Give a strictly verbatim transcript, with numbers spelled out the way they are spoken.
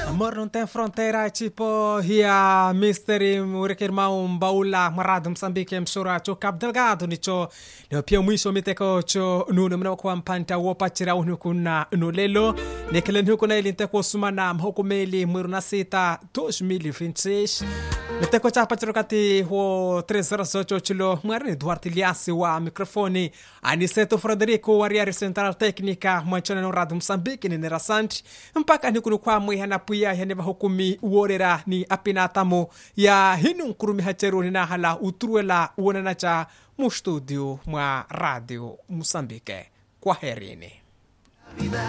Amor não tem fronteira, tipo, hia mystery, murikirmao mbaula, marado Msambiki, msura, cho Cabo Delgado, nicho, leo pia mwisho miteko cho nunu mna kwa mpanta wopa chira unukuna nulelo, nekele nukuna ili nteko sumana mhokumeli mwiruna sita, dois mil e vinte e seis, miteko chapa chiro kati ho três zero oito chilo, mwarini Duarte Liasi wa mikrofoni, Aniceto Frederico, wariari Central Técnica, mwanchona no rado Msambiki, ni nerasanti, mpaka nikunu kwa mwi hanapuya ya neva hukumi uorera ni apinatamo ya hinu nkurumi hacheru ni nahala utruela uonanacha mu studio mwa radio Msambike. Kwa herini.